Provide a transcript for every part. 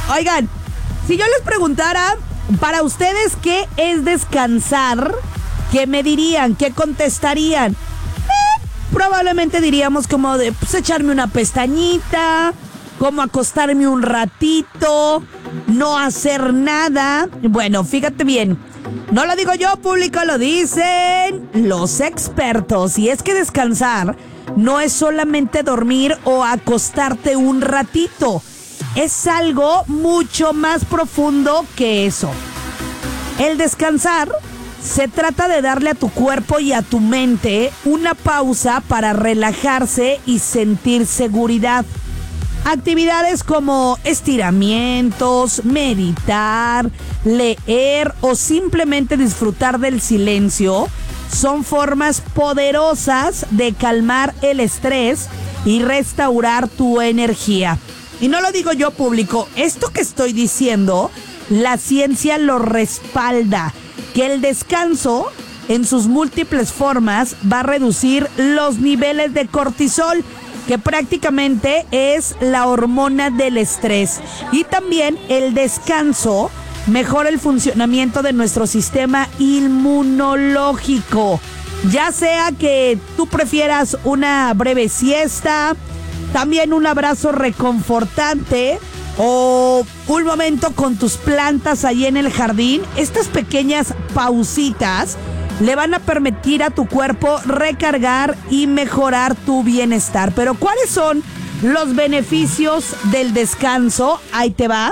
Oigan, si yo les preguntara para ustedes qué es descansar, ¿qué me dirían? ¿Qué contestarían? Probablemente diríamos como de pues, echarme una pestañita, como acostarme un ratito, no hacer nada. Bueno, fíjate bien, no lo digo yo, público, lo dicen los expertos. Y es que descansar no es solamente dormir o acostarte un ratito. Es algo mucho más profundo que eso. El descansar se trata de darle a tu cuerpo y a tu mente una pausa para relajarse y sentir seguridad. Actividades como estiramientos, meditar, leer o simplemente disfrutar del silencio son formas poderosas de calmar el estrés y restaurar tu energía. Y no lo digo yo, público, esto que estoy diciendo, la ciencia lo respalda, que el descanso en sus múltiples formas va a reducir los niveles de cortisol, que prácticamente es la hormona del estrés. Y también el descanso mejora el funcionamiento de nuestro sistema inmunológico. Ya sea que tú prefieras una breve siesta, también un abrazo reconfortante o un momento con tus plantas ahí en el jardín, estas pequeñas pausitas le van a permitir a tu cuerpo recargar y mejorar tu bienestar. Pero ¿cuáles son los beneficios del descanso? Ahí te va.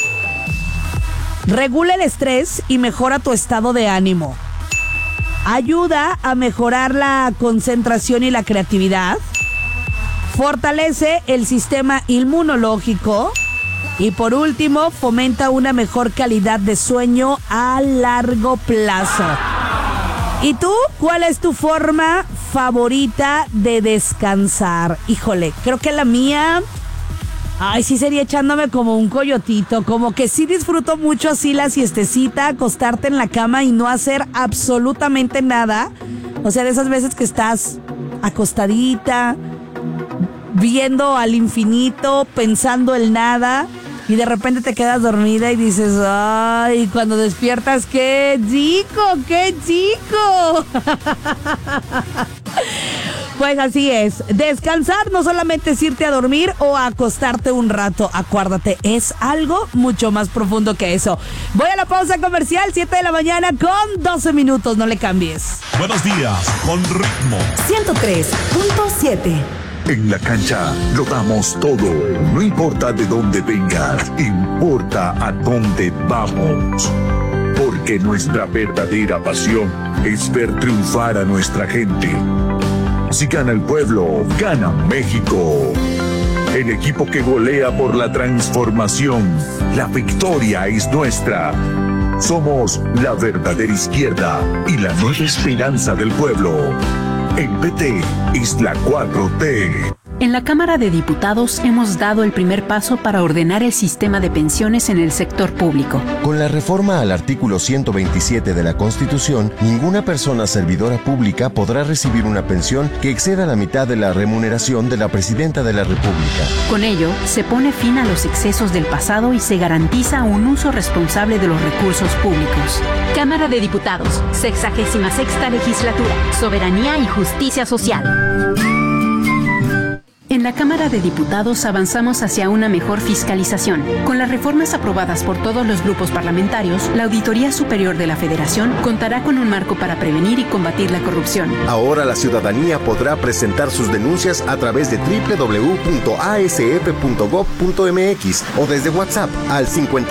Regula el estrés y mejora tu estado de ánimo. Ayuda a mejorar la concentración y la creatividad. Fortalece el sistema inmunológico. Y por último, fomenta una mejor calidad de sueño a largo plazo. ¿Y tú? ¿Cuál es tu forma favorita de descansar? Híjole, creo que la mía... sí sería echándome como un coyotito. Como que sí disfruto mucho así la siestecita, acostarte en la cama y no hacer absolutamente nada. O sea, de esas veces que estás acostadita, viendo al infinito, pensando en nada, y de repente te quedas dormida y dices, ay, cuando despiertas, ¡qué chico, qué chico! Pues así es, descansar no solamente es irte a dormir o a acostarte un rato, acuérdate, es algo mucho más profundo que eso. Voy a la pausa comercial, 7 de la mañana con 12 minutos, no le cambies. Buenos días, con ritmo 103.7. En la cancha lo damos todo, no importa de dónde vengas, importa a dónde vamos. Porque nuestra verdadera pasión es ver triunfar a nuestra gente. Si gana el pueblo, gana México. El equipo que golea por la transformación, la victoria es nuestra. Somos la verdadera izquierda y la nueva esperanza del pueblo. El PT es la 4T. En la Cámara de Diputados hemos dado el primer paso para ordenar el sistema de pensiones en el sector público. Con la reforma al artículo 127 de la Constitución, ninguna persona servidora pública podrá recibir una pensión que exceda la mitad de la remuneración de la Presidenta de la República. Con ello, se pone fin a los excesos del pasado y se garantiza un uso responsable de los recursos públicos. Cámara de Diputados, 66ª Legislatura, Soberanía y Justicia Social. En la Cámara de Diputados avanzamos hacia una mejor fiscalización. Con las reformas aprobadas por todos los grupos parlamentarios, la Auditoría Superior de la Federación contará con un marco para prevenir y combatir la corrupción. Ahora la ciudadanía podrá presentar sus denuncias a través de www.asf.gov.mx o desde WhatsApp al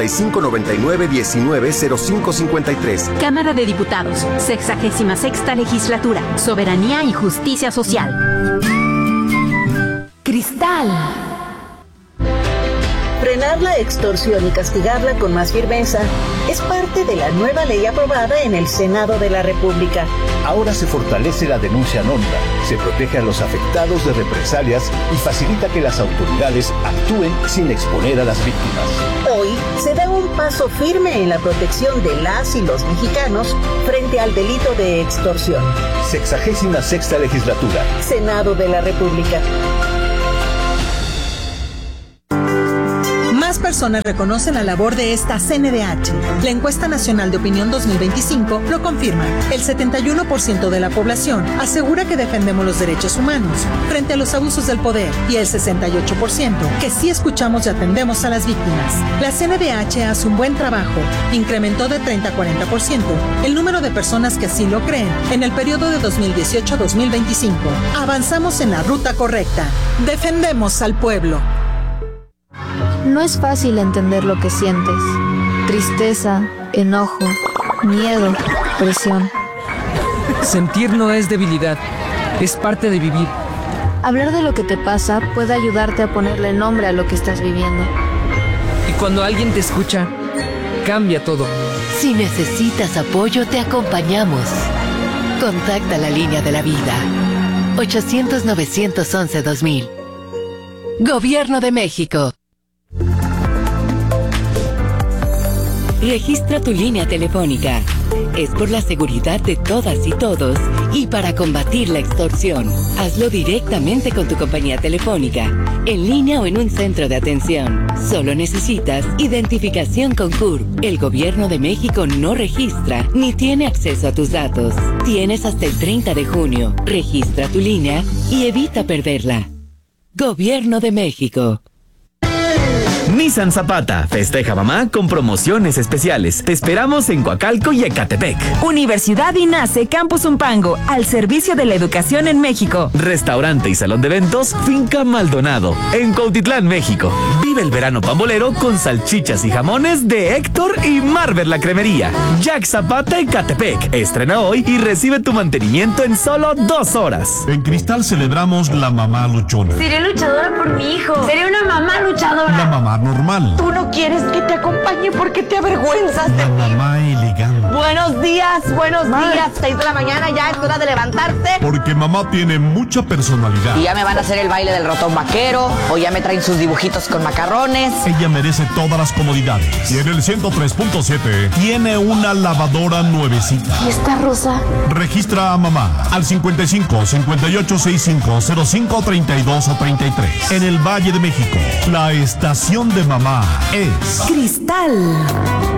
5599-190553. Cámara de Diputados, 66ª Legislatura, Soberanía y Justicia Social. Cristal. Frenar la extorsión y castigarla con más firmeza es parte de la nueva ley aprobada en el Senado de la República. Ahora se fortalece la denuncia anónima, se protege a los afectados de represalias y facilita que las autoridades actúen sin exponer a las víctimas. Hoy se da un paso firme en la protección de las y los mexicanos frente al delito de extorsión. 66ª Legislatura. Senado de la República. personas reconocen la labor de esta CNDH. La encuesta nacional de opinión 2025 lo confirma. El 71% de la población asegura que defendemos los derechos humanos frente a los abusos del poder y el 68% que sí escuchamos y atendemos a las víctimas. La CNDH hace un buen trabajo. Incrementó de 30 a 40% el número de personas que así lo creen en el periodo de 2018 a 2025. Avanzamos en la ruta correcta. Defendemos al pueblo. No es fácil entender lo que sientes. Tristeza, enojo, miedo, presión. Sentir no es debilidad, es parte de vivir. Hablar de lo que te pasa puede ayudarte a ponerle nombre a lo que estás viviendo. Y cuando alguien te escucha, cambia todo. Si necesitas apoyo, te acompañamos. Contacta la línea de la vida. 800-911-2000. Gobierno de México. Registra tu línea telefónica. Es por la seguridad de todas y todos y para combatir la extorsión. Hazlo directamente con tu compañía telefónica, en línea o en un centro de atención. Solo necesitas identificación con CURP. El Gobierno de México no registra ni tiene acceso a tus datos. Tienes hasta el 30 de junio. Registra tu línea y evita perderla. Gobierno de México. Nissan Zapata festeja mamá con promociones especiales. Te esperamos en Coacalco y Ecatepec. Universidad INACE Campus Umpango, al servicio de la educación en México. Restaurante y salón de eventos Finca Maldonado, en Cuautitlán, México. Vive el verano pambolero con salchichas y jamones de Héctor y Marvel la Cremería. Jack Zapata Ecatepec. Estrena hoy y recibe tu mantenimiento en solo 2 horas. En Cristal celebramos la mamá luchona. Seré luchadora por mi hijo. Seré una mamá luchadora. La mamá normal. Tú no quieres que te acompañe porque te avergüenzas de mí. La mamá elegante. Buenos días, 6 de la mañana, ya es hora de levantarte. Porque mamá tiene mucha personalidad. Y ya me van a hacer el baile del ratón vaquero, o ya me traen sus dibujitos con macarrones. Ella merece todas las comodidades. Y en el 103.7 tiene una lavadora nuevecita. ¿Y esta rosa? Registra a mamá al 55 58 65 05 32 o 33. En el Valle de México, la estación de mamá es Cristal.